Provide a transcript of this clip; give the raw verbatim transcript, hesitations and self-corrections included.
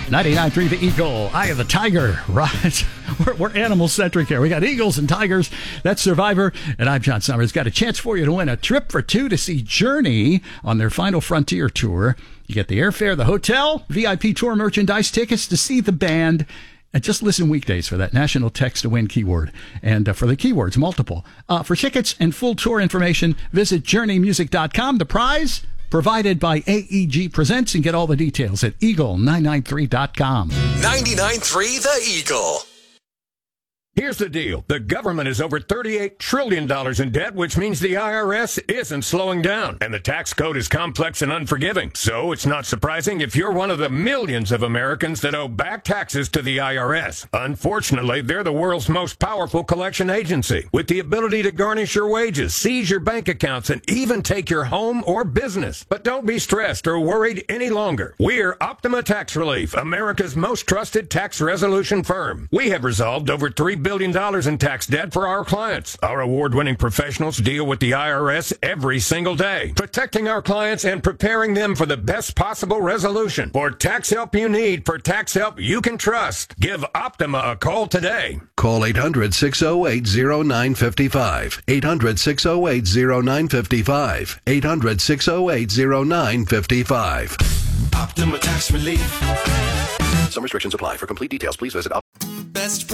ninety-nine point three The Eagle, Eye of the Tiger. Right. We're, we're animal-centric here. We got eagles and tigers. That's Survivor. And I'm John Summers. Got a chance for you to win a trip for two to see Journey on their Final Frontier tour. You get the airfare, the hotel, V I P tour merchandise, tickets to see the band. And just listen weekdays for that national text to win keyword. And uh, for the keywords, multiple. Uh, for tickets and full tour information, visit journey music dot com. The prize provided by A E G Presents, and get all the details at eagle nine nine three dot com. ninety-nine point three The Eagle. Here's the deal. The government is over thirty-eight trillion dollars in debt, which means the I R S isn't slowing down. And the tax code is complex and unforgiving. So it's not surprising if you're one of the millions of Americans that owe back taxes to the I R S. Unfortunately, they're the world's most powerful collection agency, with the ability to garnish your wages, seize your bank accounts, and even take your home or business. But don't be stressed or worried any longer. We're Optima Tax Relief, America's most trusted tax resolution firm. We have resolved over three billion dollars in tax debt for our clients. Our award-winning professionals deal with the I R S every single day, protecting our clients and preparing them for the best possible resolution. For tax help you need, for tax help you can trust, give Optima a call today. Call eight hundred, six oh eight, oh nine five five. eight hundred, six oh eight, oh nine five five. eight hundred, six oh eight, oh nine five five. Optima Tax Relief. Some restrictions apply. For complete details, please visit Optima. Best